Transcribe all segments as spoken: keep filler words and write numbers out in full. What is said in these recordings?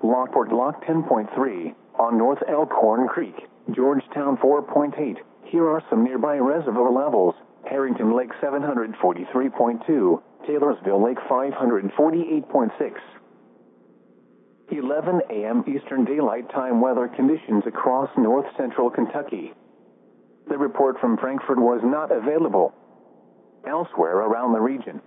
Lockport Lock ten point three, on North Elkhorn Creek, Georgetown four point eight. Here are some nearby reservoir levels: Harrington Lake seven hundred forty-three point two, Taylorsville Lake five hundred forty-eight point six. eleven a m Eastern Daylight Time weather conditions across north central Kentucky. The report from Frankfort was not available elsewhere around the region.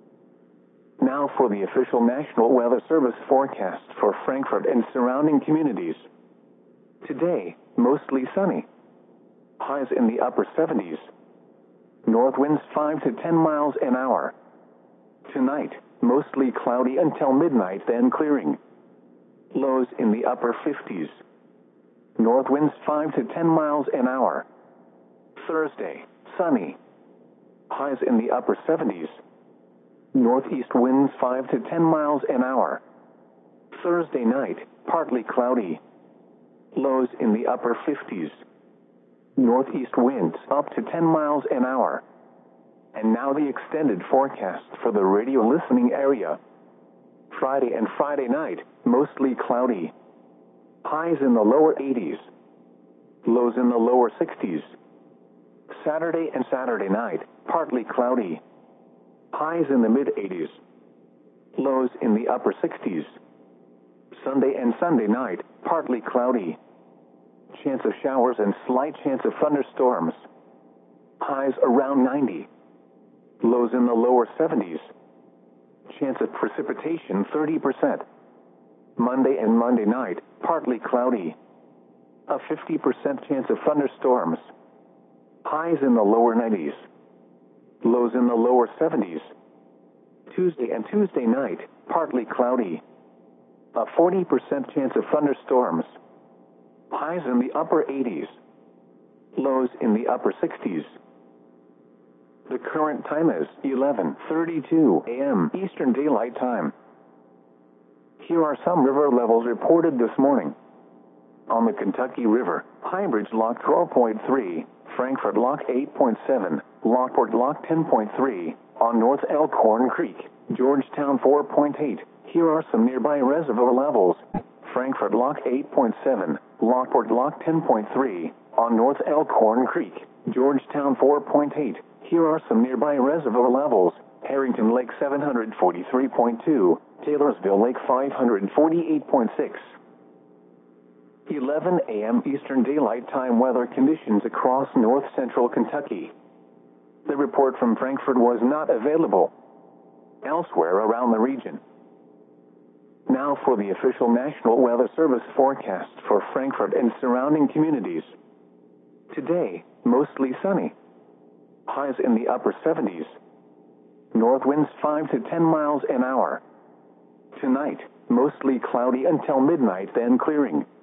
Now for the official National Weather Service forecast for Frankfort and surrounding communities. Today, mostly sunny. Highs in the upper seventies. North winds five to ten miles an hour. Tonight, mostly cloudy until midnight, then clearing. Lows in the upper fifties. North winds five to ten miles an hour. Thursday, sunny. Highs in the upper seventies. Northeast winds five to ten miles an hour. Thursday night, partly cloudy. Lows in the upper fifties. Northeast winds up to ten miles an hour. And now the extended forecast for the radio listening area. Friday and Friday night, mostly cloudy. Highs in the lower eighties. Lows in the lower sixties. Saturday and Saturday night, partly cloudy. Highs in the mid-eighties. Lows in the upper sixties. Sunday and Sunday night, partly cloudy. Chance of showers and slight chance of thunderstorms. Highs around ninety. Lows in the lower seventies. Chance of precipitation thirty percent. Monday and Monday night, partly cloudy. A fifty percent chance of thunderstorms. Highs in the lower nineties. Lows in the lower seventies. Tuesday and Tuesday night, partly cloudy. A forty percent chance of thunderstorms. Highs in the upper eighties. Lows in the upper sixties. The current time is eleven thirty-two a m Eastern Daylight Time. Here are some river levels reported this morning. On the Kentucky River, Highbridge Lock twelve point three, Frankfort Lock eight point seven, Lockport Lock ten point three, on North Elkhorn Creek, Georgetown four point eight. Here are some nearby reservoir levels: Frankfort Lock eight point seven, Lockport Lock ten point three, on North Elkhorn Creek, Georgetown four point eight. Here are some nearby reservoir levels: Harrington Lake seven hundred forty-three point two, Taylorsville Lake five hundred forty-eight point six. eleven a m Eastern Daylight Time weather conditions across north central Kentucky. The report from Frankfort was not available elsewhere around the region. Now for the official National Weather Service forecast for Frankfort and surrounding communities. Today, mostly sunny. Highs in the upper seventies. North winds five to ten miles an hour. Tonight, mostly cloudy until midnight, then clearing.